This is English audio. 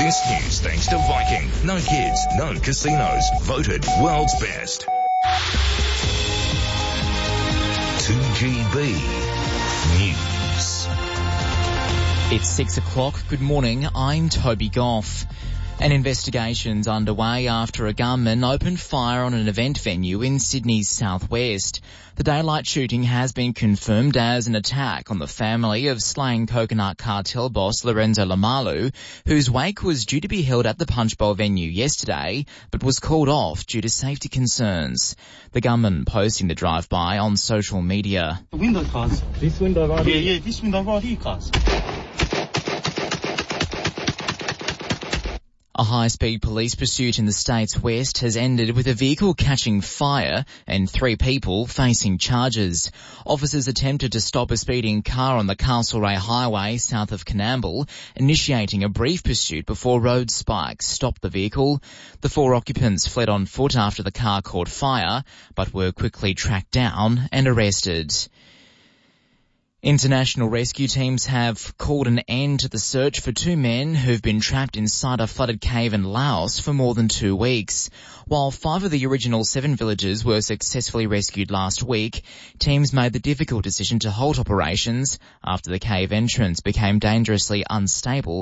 This news thanks to Viking. No kids, no casinos. Voted world's best. 2GB News. It's 6 o'clock. Good morning. I'm Toby Goff. An investigation's underway after a gunman opened fire on an event venue in Sydney's southwest. The daylight shooting has been confirmed as an attack on the family of slain Coconut Cartel boss Lorenzo Lamalu, whose wake was due to be held at the Punch Bowl venue yesterday, but was called off due to safety concerns. The gunman posting the drive-by on social media. The window cars. This window right here? Yeah, this window right here cars. A high-speed police pursuit in the state's west has ended with a vehicle catching fire and 3 people facing charges. Officers attempted to stop a speeding car on the Castlereagh Highway south of Coonamble, initiating a brief pursuit before road spikes stopped the vehicle. The 4 occupants fled on foot after the car caught fire, but were quickly tracked down and arrested. International rescue teams have called an end to the search for 2 men who've been trapped inside a flooded cave in Laos for more than 2 weeks. While 5 of the original 7 villagers were successfully rescued last week, teams made the difficult decision to halt operations after the cave entrance became dangerously unstable